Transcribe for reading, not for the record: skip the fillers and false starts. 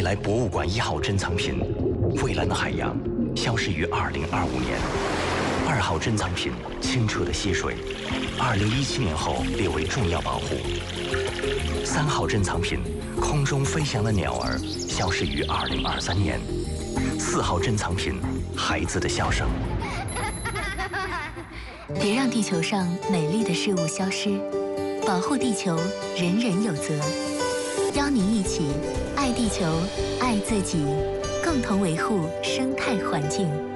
未来博物馆1号珍藏品“蔚蓝的海洋”消失于2025年，2号珍藏品“清澈的溪水”2017年后列为重要保护，3号珍藏品“空中飞翔的鸟儿”消失于2023年，4号珍藏品“孩子的笑声”。 别让地球上美丽的事物消失，保护地球，人人有责。邀您一起爱地球，爱自己，共同维护生态环境。